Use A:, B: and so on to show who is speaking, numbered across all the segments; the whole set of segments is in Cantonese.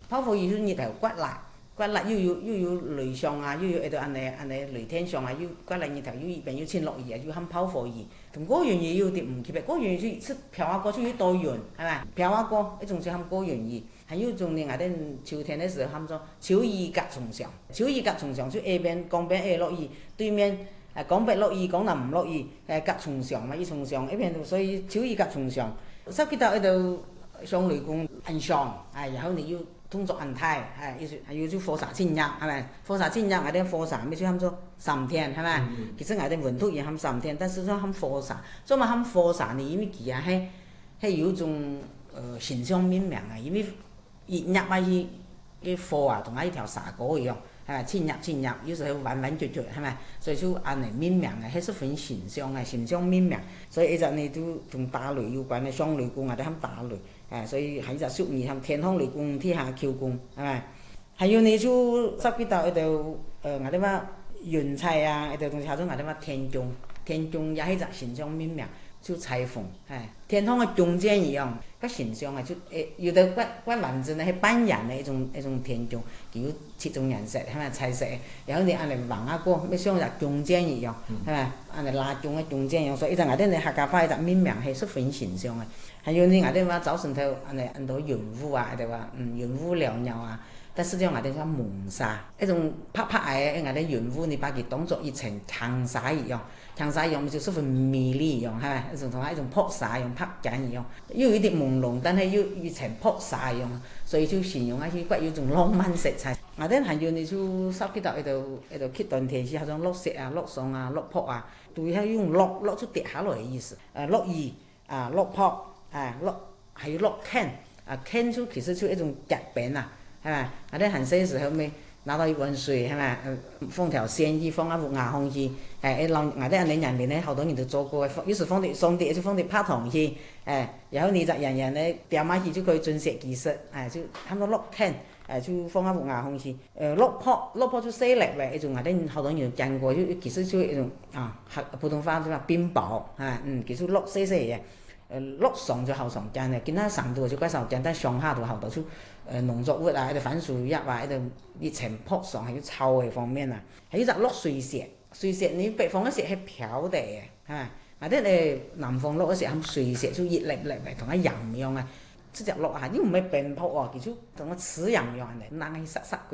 A: 炮火伊就日頭刮辣又有雷上啊，又有喺度安尼雷天上啊，又刮辣日頭又一邊又濺落雨啊，又喊炮火雨。同嗰樣嘢有啲唔級別，嗰樣嘢出飄啊過出去多遠，係咪？飄啊過一種就喊嗰樣嘢，還有一種呢，我哋秋天的時候喊做秋意夾重上，秋意夾重上就下邊江邊會落雨，對面江北落雨，江南唔落雨，夾重上嘛，伊重上一邊，所以秋意夾重上。十幾道喺度上雷公暗上，然後你要動作安泰，還有就火灑進入，係咪？火灑進入，我哋火灑咪就喊做3天，係咪？其實我哋文土也喊3天，但是說喊火灑，做乜喊火灑呢？因為佢啊係有一種形象面貌啊，因為一入啊伊火啊，同啊一條灑果一樣，係咪？進入，有時候彎彎曲曲，係咪？所以就安尼面貌啊，係十分形象啊，形象面貌。所以一隻呢都同打雷有關嘅，上雷公我哋喊打雷，所以係一隻俗語喊天空雷公，地下轎公，係咪？還有呢就十幾道喺度我哋話雲彩啊，喺度仲叫做我哋話天宮也係一隻形象面貌。就裁縫，天空嘅中間一樣，個形象啊，就有的個文字呢係斑斕嘅一種天宮，佢有7種顏色，係咪彩色？然後你按嚟橫啊過，咪像隻中間一樣，係咪？按嚟拉中嘅中間一樣，所以一隻我哋呢客家話一隻面貌係十分形象嘅。還有呢我哋話早晨頭按嚟按到雲霧啊，我哋話雲霧裊裊啊。但實際上我哋叫蒙紗，一種拍嘅我哋雲霧，你把佢當作一層長紗一樣，長紗一樣就十分美麗一樣，係咪？一種同一種薄紗一樣拍緊一樣，又有啲朦朧，但係又一層薄紗一樣，所以就形容啊，佢有種浪漫色彩。我哋還有你就十幾道喺度去斷天時，嗰種落雪啊、落霜啊、落雹啊，都係用落出跌下來嘅意思。落雨啊、落雹落還有落坑坑就其實就一種夾餅啊。係咪？我哋很細時候咪拿到一碗水，係咪？放條線去，放喺牙縫去，我哋人裡呢，好多人都做過嘅，有時放啲鬆啲，就放啲拍糖去，然後你就人呢掉埋去就可以盡寫技術，就差唔多落坑，就放喺牙縫去，落泡就細粒嘅，一種我哋好多人見過，就其實就一種普通話就話冰雹，其實落細嘅。落霜就好常見嘅，見到上度就怪少見，但上下度好多就農作物啊，喺度番薯葉啊，喺度熱情撲上係要臭嘅方面啊，係一隻落水雪你北方嘅雪係飄地嘅，係咪？或者你南方落嘅雪係水雪就熱粒粒嘅，同一樣樣嘅，即隻落啊，又唔係冰雹喎，佢就同個刺樣樣嘅，冷係濕濕嘅。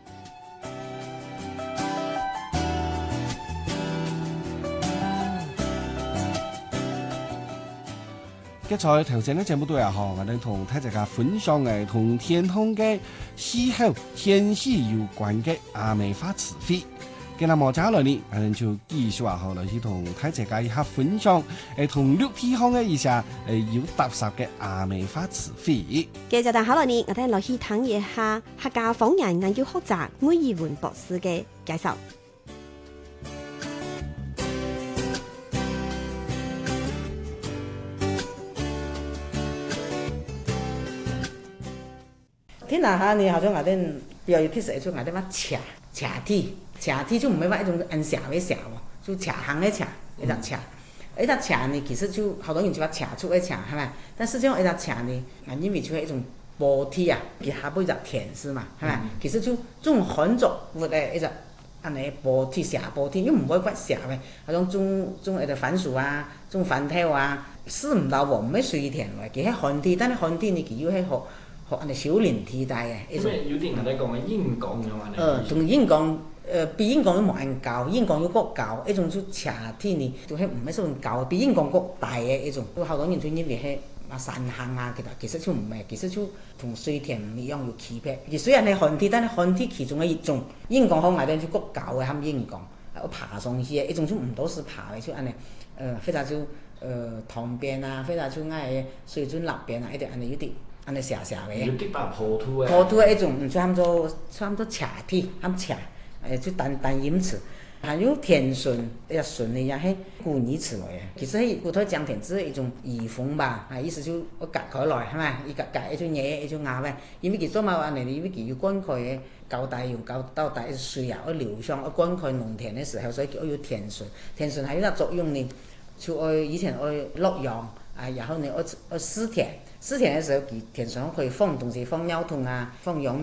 B: 剛才頭先嘅節目都有我哋同大家分享嘅同天空嘅氣候天氣有關嘅阿美花詞彙。今日冇trả lời呢，我哋就繼續話落去同大家一下分享同陸地方嘅一下有特色嘅阿美花詞彙。
C: 繼續但好來呢，我哋落去聽一下客家方言研究學者魏義文博士嘅介紹。
A: 天下下呢，好像我哋比較有特色，就我哋話斜梯就唔係話一種按斜嘅斜喎，就斜行嘅斜，一隻斜。一隻斜呢，其實就好多人就話斜出嘅斜，係咪？但實際上一隻斜呢，我認為就係一種坡梯啊，佢下邊一隻田絲嘛，係咪？其實就種旱作物嘅一隻安尼坡梯斜坡梯，又唔會骨斜嘅，好像種一隻番薯啊，種番頭啊，絲唔到喎，唔係水田喎，佢係旱梯，但係旱梯呢，佢要係學安尼小林替代嘅。
D: 咁有啲人哋講嘅演講嘅話
A: 同演講比演講都冇人教，演講要國教，一種就斜梯呢，就係唔係說教，比演講國大嘅一種，都好多人就認為係山行啊，其實就唔係，其實就同水田唔一樣有區別。佢雖然係旱梯，但係旱梯其中嘅一種，演講好外邊就國教嘅，佢演講，爬上去嘅一種就唔多是爬嘅，就安尼或者就塘邊啊，或者就嗌水準立邊啊，一啲安尼有啲。安尼斜斜嘅，
D: 有啲把坡土嘅，
A: 坡土嘅一種，就差唔多斜梯，喊斜，就單音詞。還有田順，順呢也係古語詞來嘅。其實係古代講田只係一種移風吧，意思就我隔開來，係咪？伊隔一種嘢，一種牙嘅。因為佢做乜安尼？因為佢要灌溉嘅高大用高大嘅水啊，流上灌溉農田嘅時候，所以叫有田順。田順係有個作用呢，就以前落陽。然後呢，我施田嘅時候，田上可以放東西，放尿桶啊，放養